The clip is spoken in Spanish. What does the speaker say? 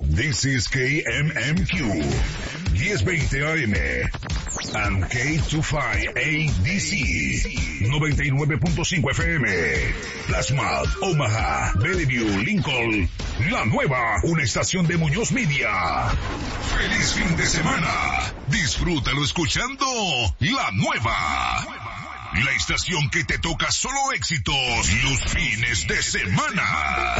This is KMMQ 1020 AM and K25ADC 99.5 FM. Plasma, Omaha, Bellevue, Lincoln, La Nueva, una estación de Muñoz Media. ¡Feliz fin de semana! Disfrútalo escuchando La Nueva. La estación que te toca solo éxitos los fines de semana.